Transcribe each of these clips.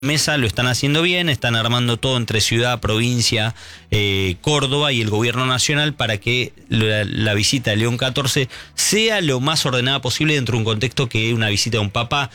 Mesa lo están haciendo bien, están armando todo entre ciudad, provincia, Córdoba y el gobierno nacional para que la visita de León XIV sea lo más ordenada posible dentro de un contexto que una visita de un papa,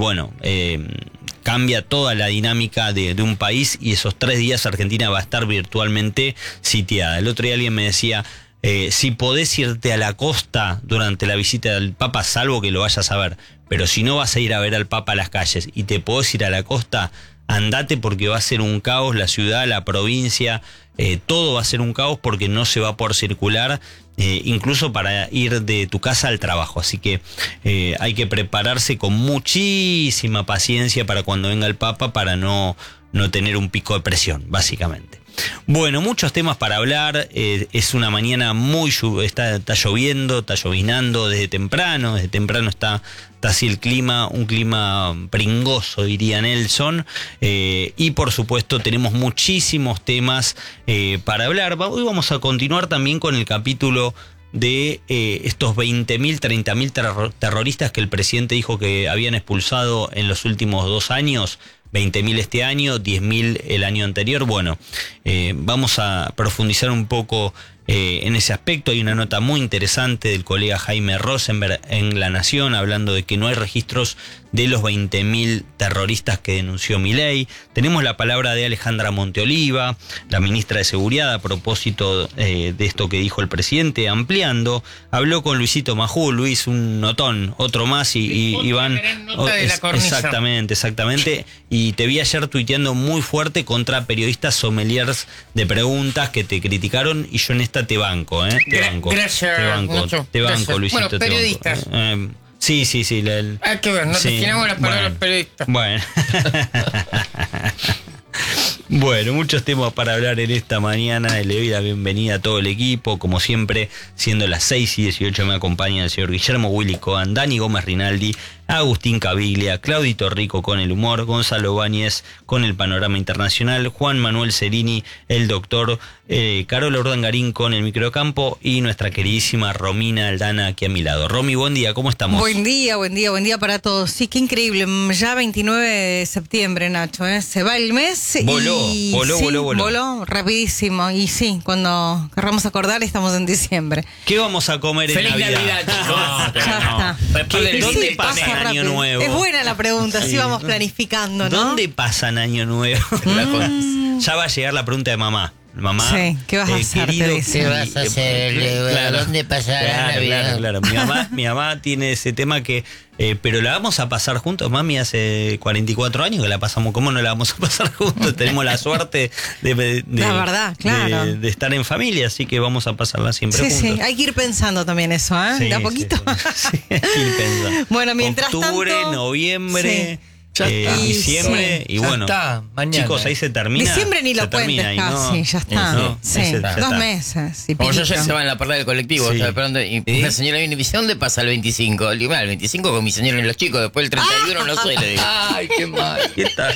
cambia toda la dinámica de un país, y esos 3 días Argentina va a estar virtualmente sitiada. El otro día alguien me decía, si podés irte a la costa durante la visita del Papa, salvo que lo vayas a ver, pero si no vas a ir a ver al Papa a las calles y te podés ir a la costa, andate, porque va a ser un caos la ciudad, la provincia, todo va a ser un caos porque no se va a poder circular, incluso para ir de tu casa al trabajo. Así que hay que prepararse con muchísima paciencia para cuando venga el Papa, para no tener un pico de presión, básicamente. Bueno, muchos temas para hablar. Es una mañana muy está lloviendo, está llovinando desde temprano está así el clima, un clima pringoso, diría Nelson, y por supuesto tenemos muchísimos temas para hablar. Hoy vamos a continuar también con el capítulo de estos 20.000, 30.000 terroristas que el presidente dijo que habían expulsado en los últimos 2 años. 20.000 este año, 10.000 el año anterior. Bueno, vamos a profundizar un poco en ese aspecto. Hay una nota muy interesante del colega Jaime Rosenberg en La Nación, hablando de que no hay registros de los 20.000 terroristas que denunció Milei. Tenemos la palabra de Alejandra Monteoliva, la ministra de Seguridad, a propósito de esto que dijo el presidente, ampliando. Habló con Luisito Majul, Luis, un notón, otro más, y van... Exactamente. Y te vi ayer tuiteando muy fuerte contra periodistas sommeliers de preguntas que te criticaron, y yo en esta te banco, Gracias. Te banco, Luisito. Bueno, periodistas. Sí. Hay que ver, no definamos las palabras periodistas. Bueno. Bueno, muchos temas para hablar en esta mañana. Le doy la bienvenida a todo el equipo. Como siempre, siendo las 6:18, me acompaña el señor Guillermo Willy Cohen, Dani Gómez Rinaldi, Agustín Caviglia, Claudito Rico con el humor, Gonzalo Báñez con el panorama internacional, Juan Manuel Cerini, el doctor, Carola Urdangarín con el microcampo, y nuestra queridísima Romina Aldana aquí a mi lado. Romy, buen día, ¿cómo estamos? Buen día para todos. Sí, qué increíble. Ya 29 de septiembre, Nacho, se va el mes. Voló rapidísimo. Y sí, cuando querramos acordar, estamos en diciembre. ¿Qué vamos a comer en Navidad? Feliz Navidad, Ya está. ¿Dónde pasa Año Nuevo? Es buena la pregunta, sí vamos planificando, ¿no? ¿Dónde pasan Año Nuevo? Ya va a llegar la pregunta de mamá. Mamá, sí, ¿qué vas a hacer? ¿Qué vas a hacer? Claro, ¿Dónde pasará la Navidad? Claro. Mi mamá tiene ese tema que... pero la vamos a pasar juntos. Mami hace 44 años que la pasamos. ¿Cómo no la vamos a pasar juntos? Tenemos la suerte la verdad, claro, de estar en familia, así que vamos a pasarla siempre juntos. Sí, hay que ir pensando también eso, ¿eh? De a poquito. Sí, hay que ir pensando. Bueno, mientras octubre, tanto... noviembre... diciembre, sí, y bueno, está, mañana. Chicos, ahí se termina. Diciembre ni lo cuentes ahí, casi, ¿no? ya está. Sí, 2 meses. Como yo ya se va en la parada del colectivo, Sí. esperando, y una señora viene y me dice, ¿dónde pasa el 25? Le digo, el 25 con mi señora y los chicos, después el 31 no sé, le digo. Ay, qué mal. ¿Qué tal?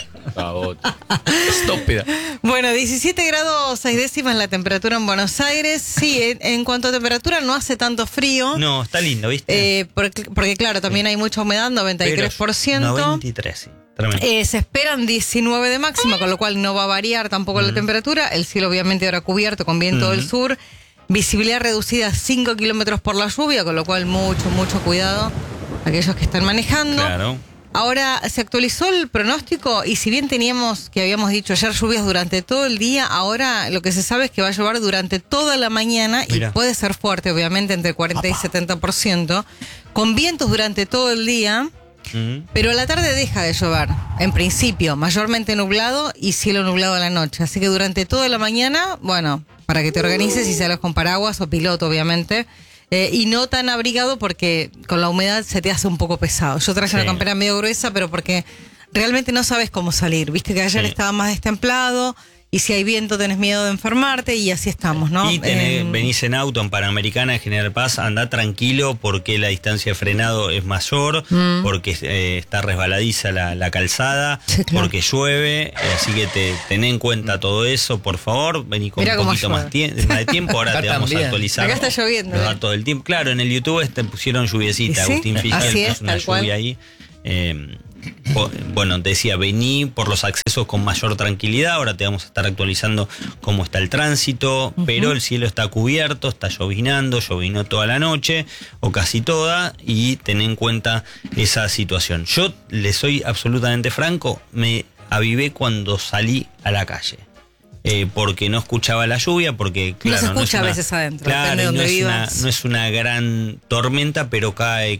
Estúpida. Bueno, 17 grados 6 décimas la temperatura en Buenos Aires. Sí, en cuanto a temperatura no hace tanto frío. No, está lindo, ¿viste? Porque claro, también hay mucha humedad, 93%. 93, sí. Tremendo. Se esperan 19 de máxima, con lo cual no va a variar tampoco la temperatura. El cielo obviamente ahora cubierto con viento del sur. Visibilidad reducida a 5 kilómetros por la lluvia, con lo cual mucho cuidado aquellos que están manejando. Claro. Ahora se actualizó el pronóstico, y si bien habíamos dicho ayer lluvias durante todo el día, ahora lo que se sabe es que va a llover durante toda la mañana. Mirá. Y puede ser fuerte, obviamente, entre 40 y 70%, con vientos durante todo el día. Pero a la tarde deja de llover, en principio, mayormente nublado y cielo nublado a la noche. Así que durante toda la mañana, bueno, para que te organices y salgas con paraguas o piloto, obviamente. Y no tan abrigado porque con la humedad se te hace un poco pesado. Yo traje una campera medio gruesa, pero porque realmente no sabes cómo salir. Viste que ayer estaba más destemplado. Y si hay viento tenés miedo de enfermarte, y así estamos, ¿no? Y venís en auto en Panamericana, en General Paz, andá tranquilo porque la distancia de frenado es mayor, porque está resbaladiza la calzada, sí, claro, porque llueve, así que ten en cuenta todo eso, por favor. Vení con un poquito más de tiempo, ahora te vamos a actualizar. Acá está lloviendo. Los datos del tiempo. Claro, en el YouTube pusieron lluviecita, ¿Sí? Agustín Fischer, así es una tal lluvia cual. ahí. bueno, decía, vení por los accesos con mayor tranquilidad, ahora te vamos a estar actualizando cómo está el tránsito, pero el cielo está cubierto, está llovinando, llovinó toda la noche, o casi toda, y ten en cuenta esa situación. Yo le soy absolutamente franco, me avivé cuando salí a la calle. Porque no escuchaba la lluvia, porque claro, no se escucha a veces adentro, depende de donde vivas. No es una gran tormenta, pero cae,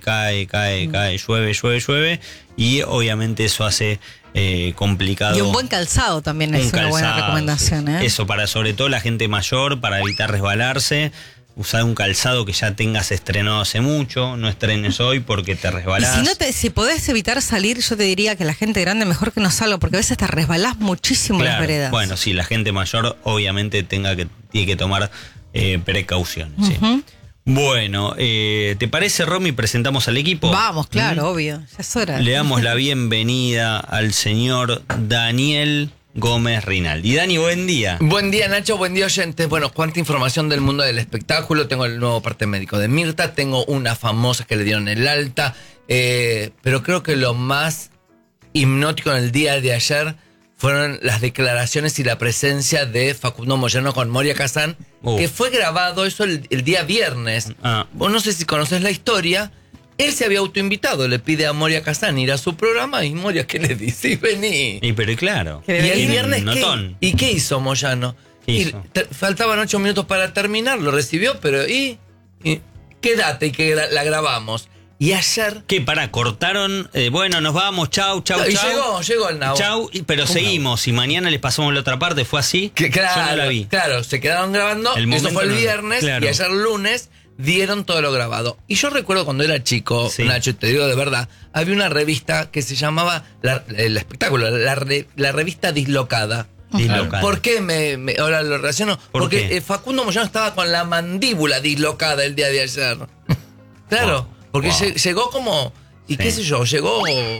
llueve, y obviamente eso hace complicado. Y un buen calzado también es una buena recomendación. Sí. Eso para sobre todo la gente mayor, para evitar resbalarse. Usar un calzado que ya tengas estrenado hace mucho, no estrenes hoy porque te resbalás. Y si podés evitar salir, yo te diría que la gente grande mejor que no salga, porque a veces te resbalás muchísimo en las veredas. Bueno, sí, la gente mayor obviamente tiene que tomar precauciones. Sí. Bueno, ¿te parece, Romy? ¿Presentamos al equipo? Vamos, claro, obvio, ya es hora. Le damos la bienvenida al señor Daniel Gómez Rinaldi. Dani, buen día. Buen día, Nacho, buen día, oyentes. Bueno, cuánta información del mundo del espectáculo. Tengo el nuevo parte médico de Mirta, tengo una famosa que le dieron el alta, pero creo que lo más hipnótico en el día de ayer fueron las declaraciones y la presencia de Facundo Moyano con Moria Kazan, que fue grabado eso el día viernes. Vos no sé si conoces la historia. Él se había autoinvitado, le pide a Moria Kazan ir a su programa y Moria, ¿qué le dice? Vení. Y pero claro. Y el viernes, ¿y qué hizo Moyano? Faltaban 8 minutos para terminar, lo recibió, pero quédate y que la grabamos. Y ayer... ¿Qué? Cortaron, bueno, nos vamos, chau. Y llegó el Nabo. Chau, pero seguimos, y mañana les pasamos la otra parte, ¿fue así? Claro, yo no la vi. Claro, se quedaron grabando, eso fue el viernes, claro. Y ayer lunes dieron todo lo grabado. Y yo recuerdo cuando era chico, Nacho, te digo de verdad, había una revista que se llamaba el espectáculo, la revista Dislocada. ¿Por qué ahora lo relaciono? Porque Facundo Moyano estaba con la mandíbula dislocada el día de ayer. Claro, porque llegó como, y qué sé yo, llegó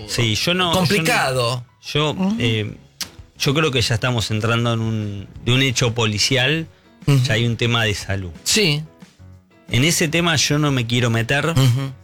complicado. Yo creo que ya estamos entrando de un hecho policial, ya hay un tema de salud. Sí. En ese tema yo no me quiero meter,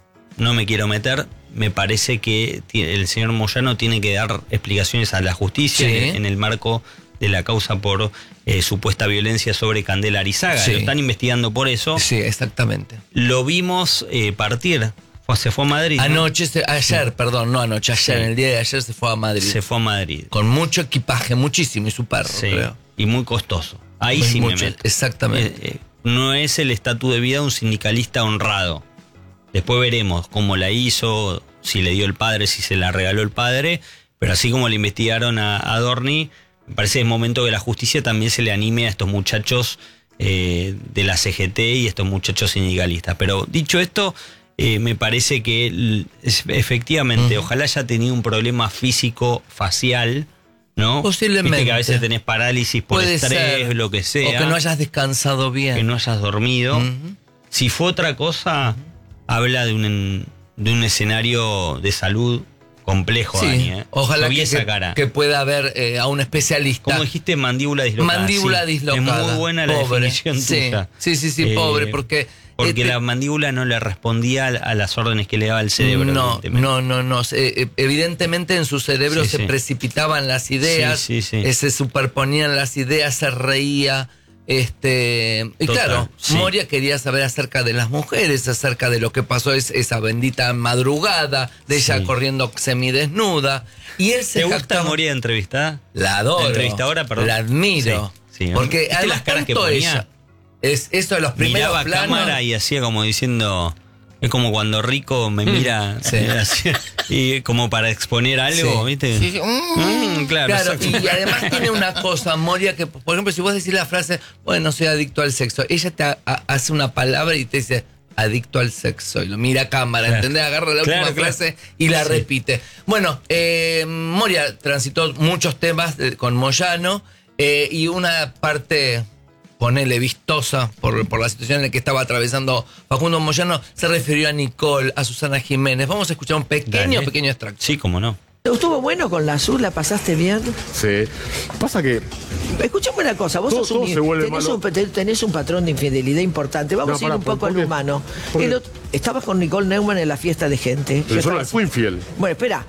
me parece que el señor Moyano tiene que dar explicaciones a la justicia en el marco de la causa por supuesta violencia sobre Candela Arizaga. Lo están investigando por eso. Sí, exactamente. Lo vimos partir, se fue a Madrid. Ayer, en el día de ayer se fue a Madrid. Se fue a Madrid. Con mucho equipaje, muchísimo, y su perro, creo. Y muy costoso. Ahí sí me meto. Exactamente. No es el estatus de vida de un sindicalista honrado. Después veremos cómo la hizo, si le dio el padre, si se la regaló el padre. Pero así como le investigaron a Dorni, me parece que es momento que la justicia también se le anime a estos muchachos de la CGT y estos muchachos sindicalistas. Pero dicho esto, me parece que efectivamente, ojalá haya tenido un problema físico facial, ¿no? Posiblemente. Viste que a veces tenés parálisis por estrés, lo que sea. O que no hayas descansado bien. Que no hayas dormido. Si fue otra cosa, habla de un escenario de salud complejo, Dani. Ojalá que pueda haber a un especialista. Como dijiste, mandíbula dislocada. Mandíbula dislocada. Es muy buena la definición tuya. Sí, pobre, porque la mandíbula no le respondía a las órdenes que le daba el cerebro. No. Evidentemente en su cerebro se precipitaban las ideas, se superponían las ideas, se reía. Y claro, Moria quería saber acerca de las mujeres, acerca de lo que pasó esa bendita madrugada, de ella corriendo semidesnuda. Y él se ¿Te gusta Moria entrevistada? La adoro. La entrevistadora, perdón. La admiro. Porque además las caras que ponía, ella es eso de los primeros miraba planos. Cámara y hacía como diciendo... Es como cuando Rico me mira así, y como para exponer algo, ¿viste? Claro. Y además tiene una cosa, Moria, que por ejemplo, si vos decís la frase, bueno, soy adicto al sexo, ella te hace una palabra y te dice, adicto al sexo, y lo mira a cámara, ¿entendés? Agarra la última frase y la repite. Bueno, Moria transitó muchos temas con Moyano, y una parte... ponele vistosa por la situación en la que estaba atravesando Facundo Moyano, se refirió a Nicole, a Susana Jiménez. Vamos a escuchar un pequeño extracto. Sí, cómo no. ¿Estuvo bueno con la azul? ¿La pasaste bien? Sí. Pasa que... Escuchame una cosa, vos tenés un patrón de infidelidad importante. Vamos a ir un poco al humano. Estabas con Nicole Neumann en la fiesta de gente. Pero yo no fui infiel. Bueno, espera.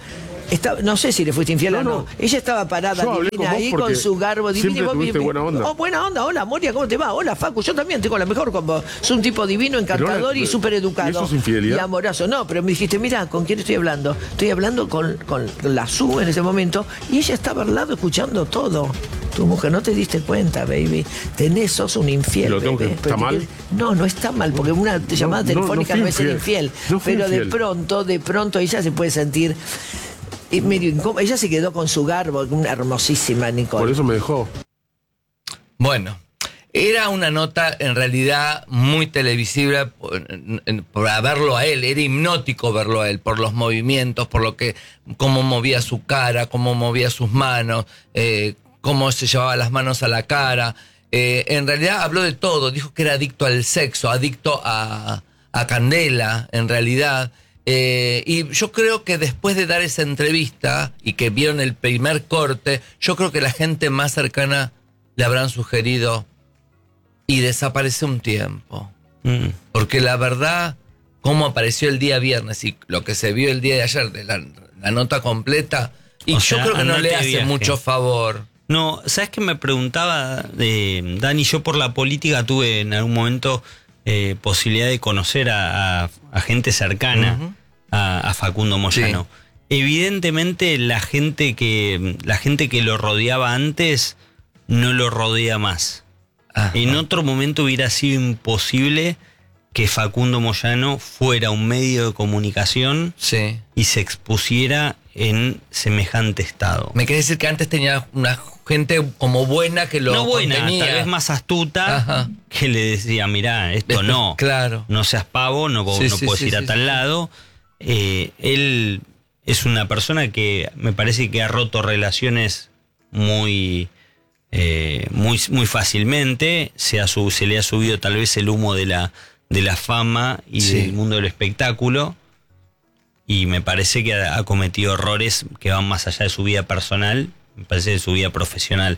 no sé si le fuiste infiel o no. Ella estaba parada divina ahí con su garbo divino. Siempre tuviste buena onda. Oh, buena onda. Hola, Moria, ¿cómo te va? Hola, Facu, yo también tengo la mejor con vos. Sos un tipo divino, encantador y súper educado. ¿Y eso es infidelidad? Y amoroso. No, pero me dijiste, mira, ¿con quién estoy hablando? Estoy hablando con la Su en ese momento y ella estaba al lado escuchando todo. Tu mujer, no te diste cuenta, baby. Sos un infiel. ¿Está mal? No está mal, porque una llamada telefónica no es ser infiel. Pero de pronto ella se puede sentir medio incómoda. Ella se quedó con su garbo, una hermosísima Nicole. Por eso me dejó. Bueno, era una nota en realidad muy televisiva por verlo a él, era hipnótico verlo a él, por los movimientos, cómo movía su cara, cómo movía sus manos, cómo se llevaba las manos a la cara. En realidad habló de todo, dijo que era adicto al sexo, adicto a Candela, en realidad. Y yo creo que después de dar esa entrevista y que vieron el primer corte, yo creo que la gente más cercana le habrán sugerido y desaparece un tiempo. Porque la verdad, cómo apareció el día viernes y lo que se vio el día de ayer, de la nota completa, y yo creo que no le hace mucho favor. No, ¿sabes qué me preguntaba, Dani? Yo por la política tuve en algún momento posibilidad de conocer a gente cercana a Facundo Moyano. Sí. Evidentemente la gente que lo rodeaba antes no lo rodea más. En otro momento hubiera sido imposible que Facundo Moyano fuera un medio de comunicación y se expusiera en semejante estado. ¿Me querés decir que antes tenía una gente como buena que lo contenía? Tal vez más astuta, que le decía, mirá, esto no, claro, no seas pavo, no puedes ir a tal lado. Él es una persona que me parece que ha roto relaciones muy fácilmente. Se le ha subido tal vez el humo de la fama y del mundo del espectáculo. Y me parece que ha cometido errores que van más allá de su vida personal, me parece de su vida profesional.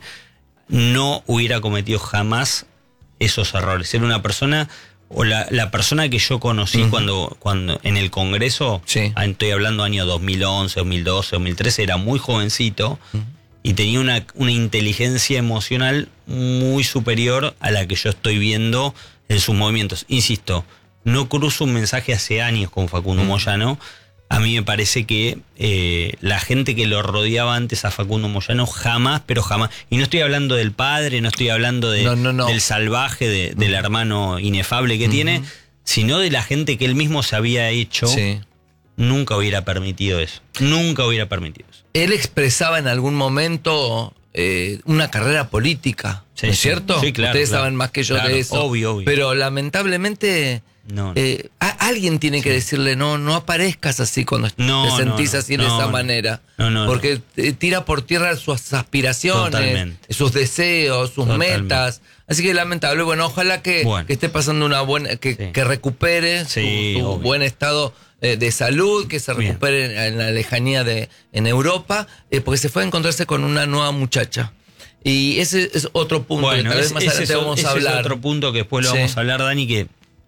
No hubiera cometido jamás esos errores. Era una persona, o la persona que yo conocí cuando en el Congreso, estoy hablando año 2011, 2012, 2013, era muy jovencito y tenía una inteligencia emocional muy superior a la que yo estoy viendo en sus movimientos. Insisto, no cruzo un mensaje hace años con Facundo Moyano. A mí me parece que la gente que lo rodeaba antes a Facundo Moyano jamás, y no estoy hablando del padre, no estoy hablando del salvaje, del hermano inefable que tiene, sino de la gente que él mismo se había hecho, nunca hubiera permitido eso. Nunca hubiera permitido eso. Él expresaba en algún momento una carrera política, ¿no es cierto? Sí, claro. Ustedes saben más que yo de eso. Obvio. Pero lamentablemente... alguien tiene que decirle no aparezcas así cuando te sentís así de esa manera, porque tira por tierra sus aspiraciones, sus deseos, sus metas. Así que lamentable. Bueno, ojalá que esté pasando una buena, que recupere su buen estado de salud, que se recupere en la lejanía en Europa, porque se fue a encontrarse con una nueva muchacha. Y ese es otro punto que tal vez más adelante vamos a hablar. Es otro punto que después lo vamos a hablar, Dani, que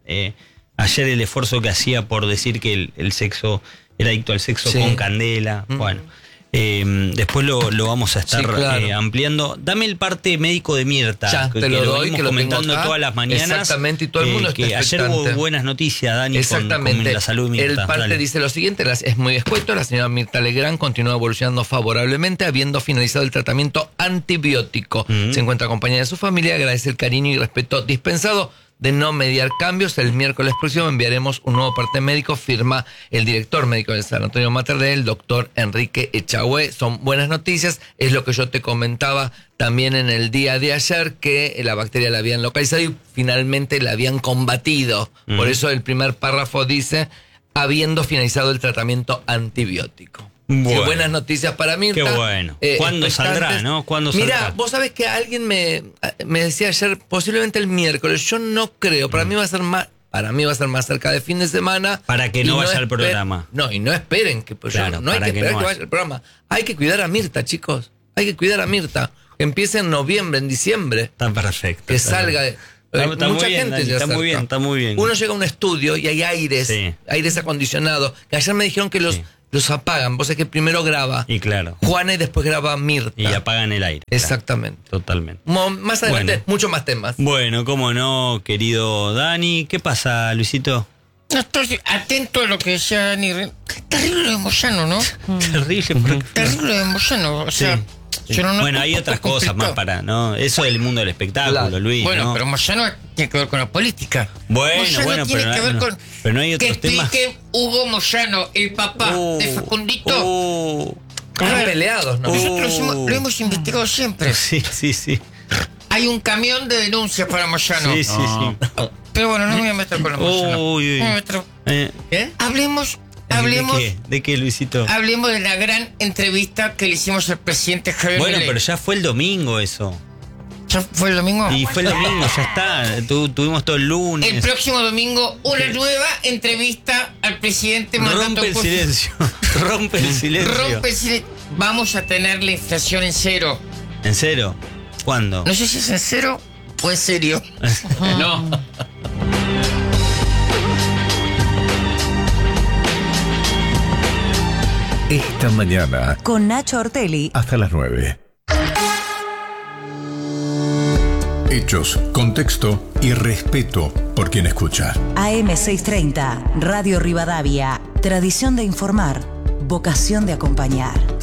ayer el esfuerzo que hacía por decir que el sexo era adicto al sexo con Candela. Bueno, después lo vamos a estar ampliando. Dame el parte médico de Mirta. Ya, te lo doy, que lo comentando todas las mañanas. Exactamente, y todo el mundo está que ayer hubo buenas noticias, Dani, con la salud de Mirta. El parte dice lo siguiente, es muy escueto. La señora Mirta Legrand continúa evolucionando favorablemente, habiendo finalizado el tratamiento antibiótico. Se encuentra acompañada de su familia, agradece el cariño y respeto dispensado. De no mediar cambios, el miércoles próximo enviaremos un nuevo parte médico, firma el director médico del Sanatorio Mater Dei, el doctor Enrique Echagüe. Son buenas noticias, es lo que yo te comentaba también en el día de ayer, que la bacteria la habían localizado y finalmente la habían combatido. Por eso el primer párrafo dice, habiendo finalizado el tratamiento antibiótico. Bueno. Qué buenas noticias para Mirta. Qué bueno. ¿Cuándo saldrá, no? ¿Cuándo saldrá? Mira, vos sabés que alguien me decía ayer, posiblemente el miércoles. Yo no creo. Para mí va a ser más cerca de fin de semana. Para que no vaya al programa. No, y no esperen que no hay que esperar que vaya al programa. Hay que cuidar a Mirta, chicos. Hay que cuidar a Mirta. Que empiece en noviembre, en diciembre. Está perfecto. Que salga de... Mucha gente ya está muy bien. Uno llega a un estudio y hay aires acondicionados. Que ayer me dijeron que los apagan. Vos sabés que primero graba Y claro. Juana y después graba Mirta. Y apagan el aire. Exactamente. Claro, totalmente. Más adelante, Bueno. muchos más temas. Bueno, cómo no, querido Dani. ¿Qué pasa, Luisito? No estoy atento a lo que decía Dani. Terrible lo de Moyano, ¿no? Terrible. porque- Terrible lo de Moyano. O sea, Sí. yo no Bueno, hay otras cosas más para, ¿no? Eso del mundo del espectáculo, Claro. Luis. Bueno, ¿no? pero Moyano tiene que ver con la política. Bueno, Moyano tiene pero que ver no- con. pero no hay que otros temas. explique Hugo Moyano, el papá de Facundito. Están A ver, peleados, ¿no? Nosotros lo hemos investigado siempre. Sí, sí, sí. Hay un camión de denuncias para Moyano. Sí, sí, sí. Pero bueno, no me voy a meter con la Moyano. Uy, uy. No me voy a meter. ¿Qué? Hablemos ¿De qué, Luisito? Hablemos de la gran entrevista que le hicimos al presidente Javier Bueno, Milei. pero ya fue el domingo eso. ¿Ya fue el domingo? Y fue el domingo, ya está. Tuvimos todo el lunes. El próximo domingo, una nueva entrevista al presidente Rompe el silencio. Rompe el silencio. Rompe el silencio. Vamos a tener la inflación en cero. ¿En serio? ¿Cuándo? No sé si es en cero o en serio. No. Esta mañana, Con Nacho Ortelli. hasta las 9. Hechos, contexto y respeto por quien escucha. AM630, Radio Rivadavia. Tradición de informar, vocación de acompañar.